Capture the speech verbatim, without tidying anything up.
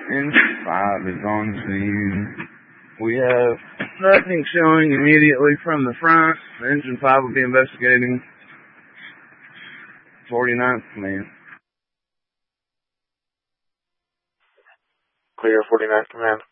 Engine five is on scene. We have nothing showing immediately from the front. Engine five will be investigating. forty-ninth Command. Clear, forty-ninth Command.